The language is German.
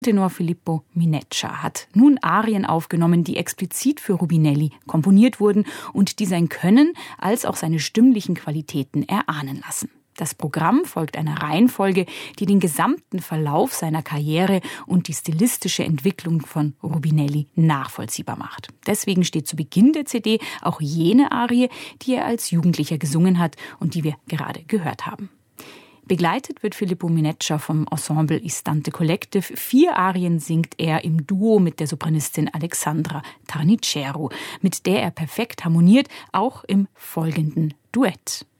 Tenor Filippo Mineccia hat nun Arien aufgenommen, die explizit für Rubinelli komponiert wurden und die sein Können als auch seine stimmlichen Qualitäten erahnen lassen. Das Programm folgt einer Reihenfolge, die den gesamten Verlauf seiner Karriere und die stilistische Entwicklung von Rubinelli nachvollziehbar macht. Deswegen steht zu Beginn der CD auch jene Arie, die er als Jugendlicher gesungen hat und die wir gerade gehört haben. Begleitet wird Filippo Mineccia vom Ensemble Istante Collective. 4 Arien singt er im Duo mit der Sopranistin Alexandra Tarnicero, mit der er perfekt harmoniert, auch im folgenden Duett.